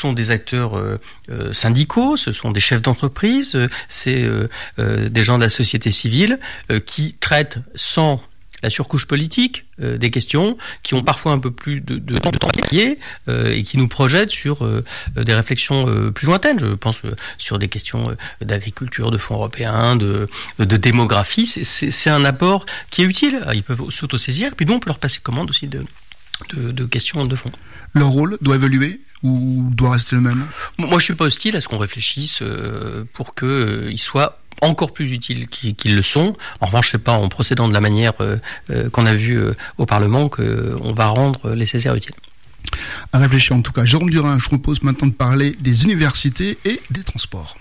sont des acteurs syndicaux, ce sont des chefs d'entreprise, c'est des gens de la société civile qui traitent sans la surcouche politique des questions, qui ont parfois un peu plus de temps et qui nous projettent sur des réflexions plus lointaines. Je pense sur des questions d'agriculture, de fonds européens, de démographie. C'est un apport qui est utile. Ils peuvent s'autosaisir, puis nous on peut leur passer commande aussi de questions de fond. Leur rôle doit évoluer ou doit rester le même ? Moi je suis pas hostile à ce qu'on réfléchisse pour qu'ils soient encore plus utiles qu'ils le sont. En revanche, c'est pas en procédant de la manière qu'on a vu au Parlement qu'on va rendre les Césaires utiles. À réfléchir en tout cas. Jérôme Durin, je vous propose maintenant de parler des universités et des transports.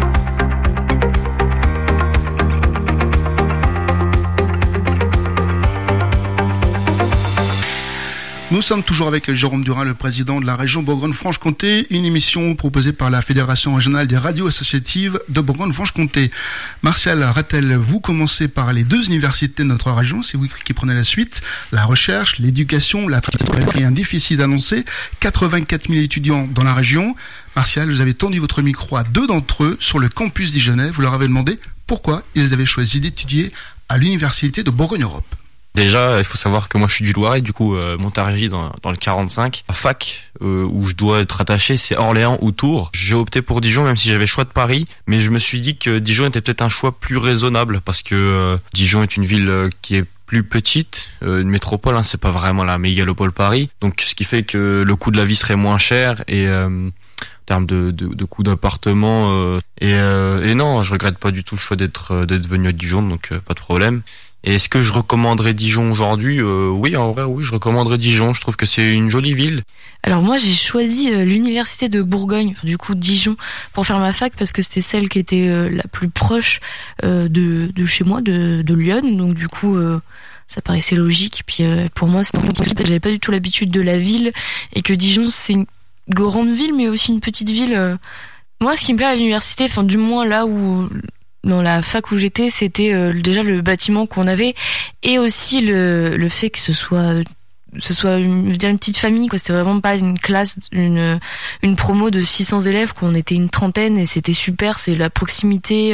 Nous sommes toujours avec Jérôme Durin, le président de la région Bourgogne-Franche-Comté, une émission proposée par la Fédération régionale des radios associatives de Bourgogne-Franche-Comté. Martial Rattel, vous commencez par les 2 universités de notre région, c'est vous qui prenez la suite, la recherche, l'éducation, la et un déficit annoncé, 84 000 étudiants dans la région. Martial, vous avez tendu votre micro à 2 d'entre eux sur le campus d'Igenay, vous leur avez demandé pourquoi ils avaient choisi d'étudier à l'université de Bourgogne-Europe. Déjà, il faut savoir que moi je suis du Loiret, du coup Montargis dans le 45. La fac où je dois être attaché, c'est Orléans ou Tours. J'ai opté pour Dijon, même si j'avais le choix de Paris, mais je me suis dit que Dijon était peut-être un choix plus raisonnable parce que Dijon est une ville qui est plus petite, une métropole, hein, c'est pas vraiment la mégalopole Paris, donc ce qui fait que le coût de la vie serait moins cher et en termes de coût d'appartement et non, je regrette pas du tout le choix d'être venu à Dijon, donc pas de problème. Et est-ce que je recommanderais Dijon aujourd'hui ? Oui, en vrai, oui, je recommanderais Dijon. Je trouve que c'est une jolie ville. Alors moi, j'ai choisi l'université de Bourgogne, du coup Dijon, pour faire ma fac parce que c'était celle qui était la plus proche de chez moi, de Lyon. Donc du coup, ça paraissait logique. Puis pour moi, j'avais pas du tout l'habitude de la ville et que Dijon, c'est une grande ville, mais aussi une petite ville. Moi, ce qui me plaît à l'université, enfin du moins là où dans la fac où j'étais, c'était déjà le bâtiment qu'on avait et aussi le fait que ce soit une petite famille, quoi. C'était vraiment pas une classe, une promo de 600 élèves, qu'on était une trentaine et c'était super. C'est la proximité,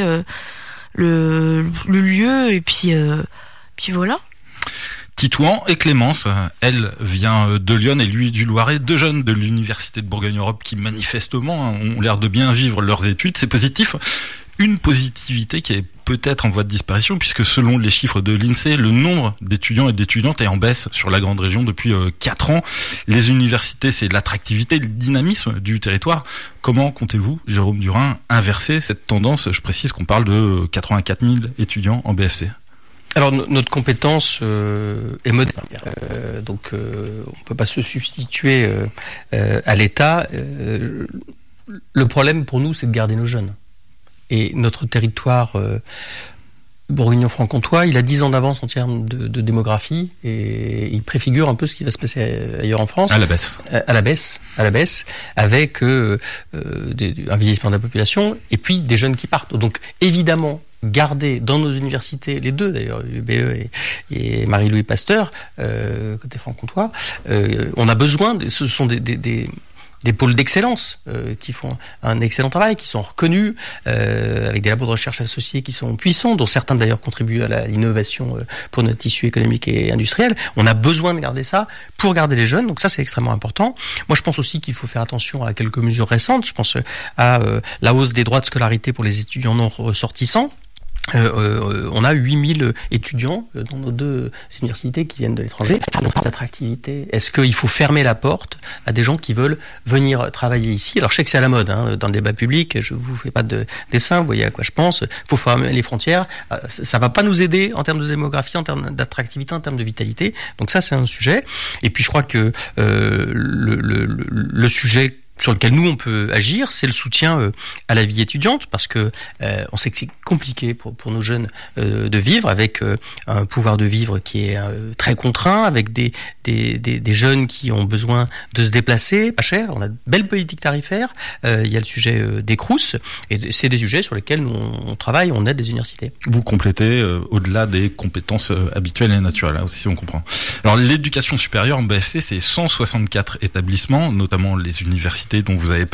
le lieu et puis voilà. Titouan et Clémence, elle vient de Lyon et lui du Loiret, 2 jeunes de l'université de Bourgogne-Europe qui manifestement ont l'air de bien vivre leurs études, c'est positif. Une positivité qui est peut-être en voie de disparition puisque selon les chiffres de l'INSEE, le nombre d'étudiants et d'étudiantes est en baisse sur la grande région depuis 4 ans. Les universités, c'est l'attractivité, le dynamisme du territoire. Comment comptez-vous, Jérôme Durin, inverser cette tendance ? Je précise qu'on parle de 84 000 étudiants en BFC. Alors notre compétence est modeste, donc on peut pas se substituer à l'État. Le problème pour nous, c'est de garder nos jeunes. Et notre territoire bourguignon-franc-comtois, il a 10 ans d'avance en termes de démographie et il préfigure un peu ce qui va se passer ailleurs en France. À la baisse. À la baisse, avec un vieillissement de la population et puis des jeunes qui partent. Donc évidemment, garder dans nos universités, les 2 d'ailleurs, UBE et Marie-Louis Pasteur, côté franc-comtois, on a besoin, ce sont des pôles d'excellence qui font un excellent travail, qui sont reconnus, avec des labos de recherche associés qui sont puissants, dont certains d'ailleurs contribuent à l'innovation pour notre tissu économique et industriel. On a besoin de garder ça pour garder les jeunes, donc ça c'est extrêmement important. Moi je pense aussi qu'il faut faire attention à quelques mesures récentes, je pense à la hausse des droits de scolarité pour les étudiants non ressortissants. On a 8000 étudiants dans nos 2 universités qui viennent de l'étranger. D'attractivité. Est-ce qu'il faut fermer la porte à des gens qui veulent venir travailler ici ? Alors je sais que c'est à la mode, hein, dans le débat public, je vous fais pas de dessin, vous voyez à quoi je pense. Il faut fermer les frontières. Ça va pas nous aider en termes de démographie, en termes d'attractivité, en termes de vitalité. Donc ça c'est un sujet. Et puis je crois que le sujet sur lequel nous on peut agir, c'est le soutien à la vie étudiante, parce que on sait que c'est compliqué pour nos jeunes de vivre avec un pouvoir de vivre qui est très contraint, avec des jeunes qui ont besoin de se déplacer, pas cher. On a de belles politiques tarifaires. Il y a le sujet des Crous, et c'est des sujets sur lesquels nous on travaille, on aide des universités. Vous complétez au-delà des compétences habituelles et naturelles, hein, si on comprend. Alors l'éducation supérieure en BFC, c'est 164 établissements, notamment les universités dont vous avez